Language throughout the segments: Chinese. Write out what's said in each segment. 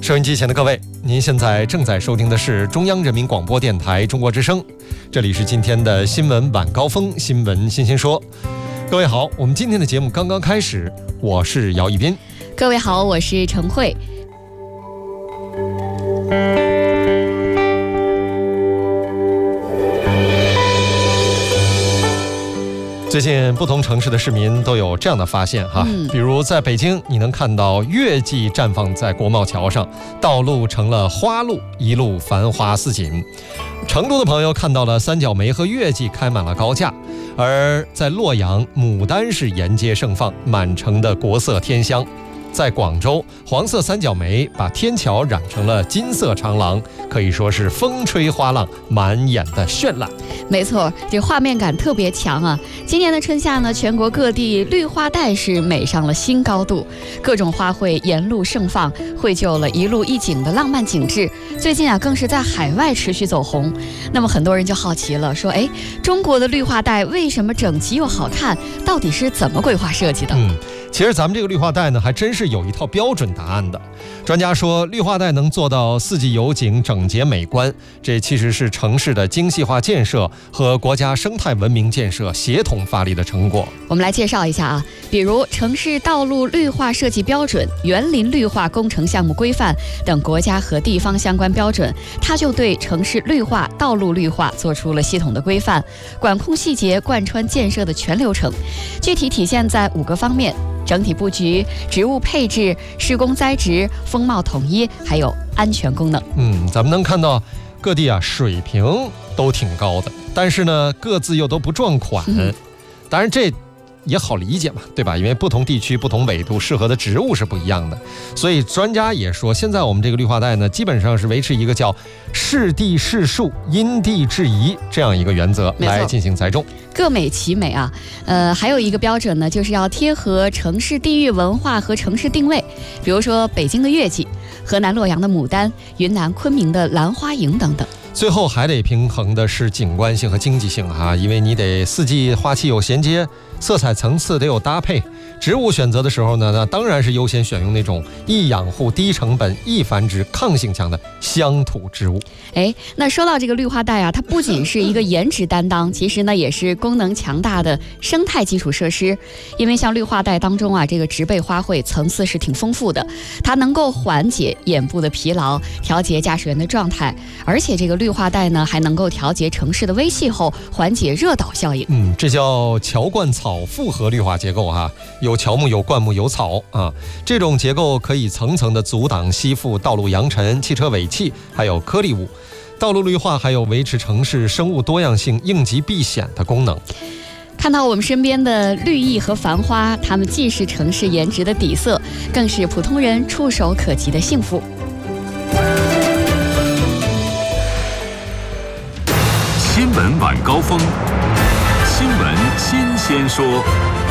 收音机前的各位，您现在正在收听的是中央人民广播电台中国之声，这里是今天的新闻晚高峰，新闻新鲜说。各位好，我们今天的节目刚刚开始，我是姚一斌。 各位好，我是陈慧。 最近不同城市的市民都有这样的发现哈，比如在北京，你能看到月季绽放在国贸桥上，道路成了花路，一路繁花似锦。成都的朋友看到了三角梅和月季开满了高架，而在洛阳，牡丹是沿街盛放，满城的国色天香。在广州，黄色三角梅把天桥染成了金色长廊，可以说是风吹花浪，满眼的绚烂。 没错，这画面感特别强啊！今年的春夏呢，全国各地绿化带是美上了新高度，各种花卉沿路盛放，绘就了一路一景的浪漫景致。最近啊，更是在海外持续走红。那么很多人就好奇了，说：哎，中国的绿化带为什么整齐又好看？到底是怎么规划设计的？ 其实咱们这个绿化带呢，还真是有一套标准答案的。专家说，绿化带能做到四季有景、整洁美观，这其实是城市的精细化建设和国家生态文明建设协同发力的成果。 我们来介绍一下啊，比如城市道路绿化设计标准、园林绿化工程项目规范等国家和地方相关标准，它就对城市绿化、道路绿化做出了系统的规范，管控细节贯穿建设的全流程。具体体现在5个方面：整体布局、植物配置、施工栽植、风貌统一，还有安全功能。 咱们能看到各地啊水平都挺高的，但是呢各自又都不撞款。当然这也好理解嘛，对吧？因为不同地区、不同纬度适合的植物是不一样的，所以专家也说，现在我们这个绿化带呢，基本上是维持一个叫适地适树、因地制宜这样一个原则来进行栽种， 各美其美啊。还有一个标准呢，就是要贴合城市地域文化和城市定位，比如说北京的月季、河南洛阳的牡丹、云南昆明的兰花楹等等。 最后还得平衡的是景观性和经济性哈，因为你得四季花期有衔接，色彩层次得有搭配。植物选择的时候呢，那当然是优先选用那种易养护、低成本、易繁殖、抗性强的乡土植物。 那说到这个绿化带啊，它不仅是一个颜值担当，其实呢也是功能强大的生态基础设施。因为像绿化带当中啊，这个植被花卉层次是挺丰富的，它能够缓解眼部的疲劳，调节驾驶员的状态，而且这个绿化带呢还能够调节城市的微气候，缓解热岛效应。 这叫桥灌草复合绿化结构哈，有乔木、有灌木、有草啊，这种结构可以层层的阻挡、吸附道路扬尘、汽车尾气，还有颗粒物。道路绿化还有维持城市生物多样性、应急避险的功能。 看到我们身边的绿意和繁花，它们既是城市颜值的底色，更是普通人触手可及的幸福。 新闻晚高峰，新闻新鲜说。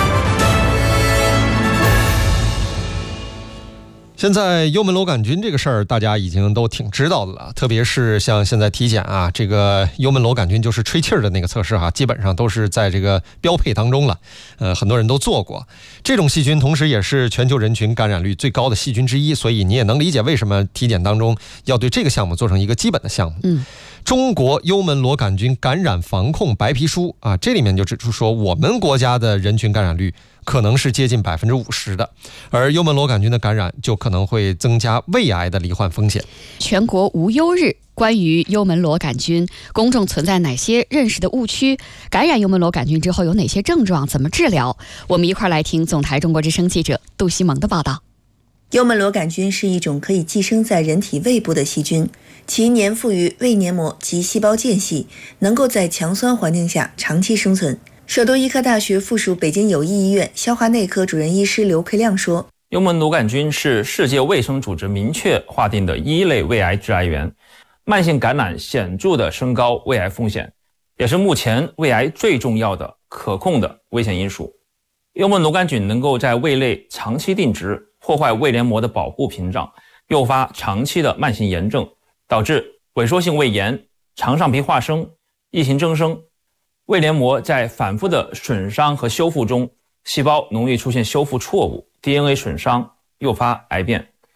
现在幽门螺杆菌这个事儿，大家已经都挺知道的了。特别是像现在体检啊，这个幽门螺杆菌就是吹气儿的那个测试哈，基本上都是在这个标配当中了。很多人都做过。这种细菌同时也是全球人群感染率最高的细菌之一，所以你也能理解为什么体检当中要对这个项目做成一个基本的项目。中国幽门螺杆菌感染防控白皮书啊，这里面就指出说，我们国家的人群感染率可能是接近50%的，而幽门螺杆菌的感染就可能会增加胃癌的罹患风险。 全国无忧日，关于幽门螺杆菌，公众存在哪些认识的误区？感染幽门螺杆菌之后有哪些症状？怎么治疗？我们一块来听总台中国之声记者杜西蒙的报道。 幽门螺杆菌是一种可以寄生在人体胃部的细菌，其粘附于胃黏膜及细胞间隙，能够在强酸环境下长期生存。首都医科大学附属北京友谊医院消化内科主任医师刘奎亮说， 幽门螺杆菌是世界卫生组织明确划定的1类胃癌致癌源，慢性感染显著地升高胃癌风险，也是目前胃癌最重要的可控的危险因素。幽门螺杆菌能够在胃内长期定植，破坏胃黏膜的保护屏障，诱发长期的慢性炎症，导致萎缩性胃炎、肠上皮化生、异形增生。胃黏膜在反复的损伤和修复中，细胞容易出现修复错误、DNA 损伤，诱发癌变。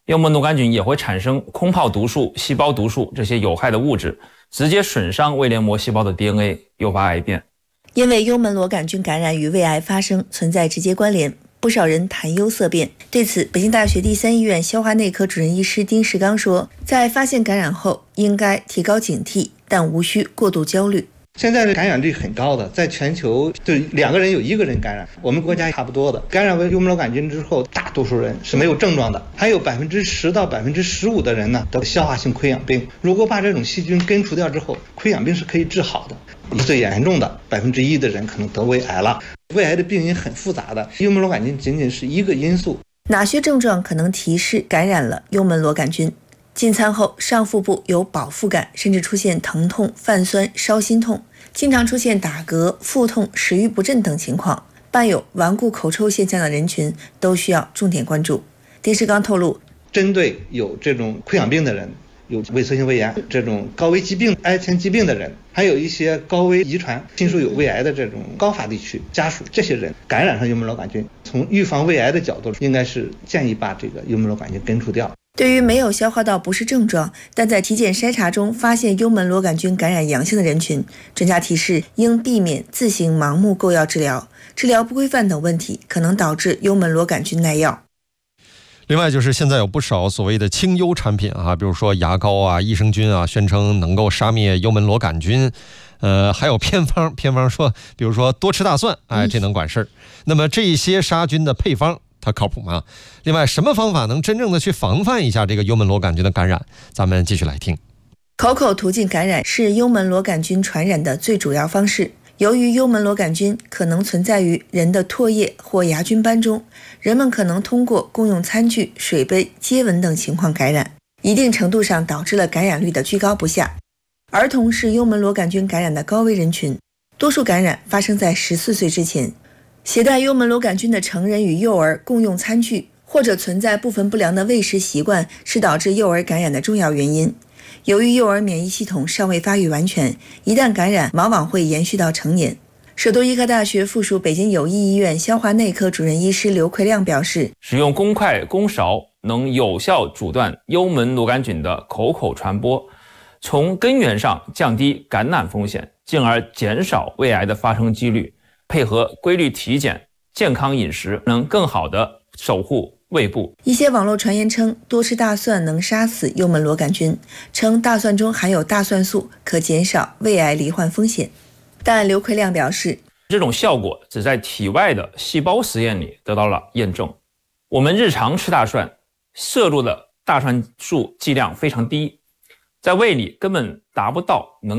幽门螺杆菌也会产生空泡毒素、细胞毒素这些有害的物质，直接损伤胃黏膜细胞的 DNA， 诱发癌变。 因为幽门螺杆菌感染与胃癌发生存在直接关联，不少人谈忧色变。对此，北京大学第三医院消化内科主任医师丁世刚说，在发现感染后，应该提高警惕，但无需过度焦虑。 现在的感染率很高的，在全球就2个人有1个人感染，我们国家差不多的。感染为幽门螺杆菌之后，大多数人是没有症状的，还有10%到15%的人呢得消化性溃疡病。如果把这种细菌根除掉之后，溃疡病是可以治好的。最严重的1%的人可能得胃癌了。胃癌的病因很复杂的，幽门螺杆菌仅仅是一个因素。 哪些症状可能提示感染了幽门螺杆菌？进餐后上腹部有饱腹感，甚至出现疼痛、泛酸、烧心痛，经常出现打嗝、腹痛、食欲不振等情况，伴有顽固口臭现象的人群都需要重点关注。丁世刚透露， 针对有这种溃疡病的人，有胃侧性胃炎这种高危疾病、癌前疾病的人，还有一些高危遗传亲属有胃癌的这种高发地区家属，这些人感染上幽门螺杆菌，从预防胃癌的角度，应该是建议把这个幽门螺杆菌根除掉。 对于没有消化道不适症状，但在体检筛查中发现幽门螺杆菌感染阳性的人群，专家提示应避免自行盲目购药治疗，治疗不规范等问题可能导致幽门螺杆菌耐药。 另外就是现在有不少所谓的清幽产品啊，比如说牙膏啊、益生菌啊，宣称能够杀灭幽门螺杆菌。还有偏方说，比如说多吃大蒜，这能管事儿。那么这些杀菌的配方，它靠谱吗？另外，什么方法能真正的去防范一下这个幽门螺杆菌的感染？咱们继续来听。 口途径感染是幽门螺杆菌传染的最主要方式。由于幽门螺杆菌可能存在于人的唾液或牙菌斑中，人们可能通过共用餐具、水杯、接吻等情况感染，一定程度上导致了感染率的居高不下。儿童是幽门螺杆菌感染的高危人群，多数感染发生在14岁之前。携带幽门螺杆菌的成人与幼儿共用餐具，或者存在部分不良的喂食习惯，是导致幼儿感染的重要原因。由于幼儿免疫系统尚未发育完全，一旦感染往往会延续到成年。首都医科大学附属北京友谊医院消化内科主任医师刘奎亮表示， 使用公筷公勺能有效阻断幽门螺杆菌的口传播，从根源上降低感染风险，进而减少胃癌的发生几率。配合规律体检、健康饮食，能更好地守护胃部。 一些网络传言称多吃大蒜能杀死幽门螺杆菌，称大蒜中含有大蒜素，可减少胃癌罹患风险。但刘奎亮表示， 这种效果只在体外的细胞实验里得到了验证。我们日常吃大蒜，摄入的大蒜素剂量非常低，在胃里根本达不到能